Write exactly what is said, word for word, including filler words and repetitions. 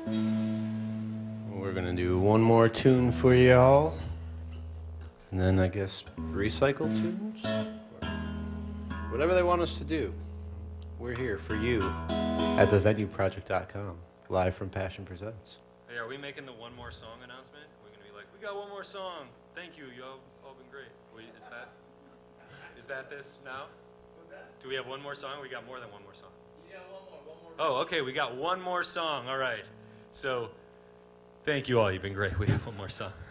We're going to do one more tune for y'all. And then I guess recycle tunes? Whatever they want us to do. We're here for you at the venue project dot com, live from Passion Presents. Hey, are we making the one more song announcement? We're going to be like, we got one more song. Thank you. Y'all all been great. Wait, is that is that this now? What's that? Do we have one more song? We got more than one more song. You got one more, one more. Oh, okay. We got one more song. All right. So thank you all. You've been great. We have one more song.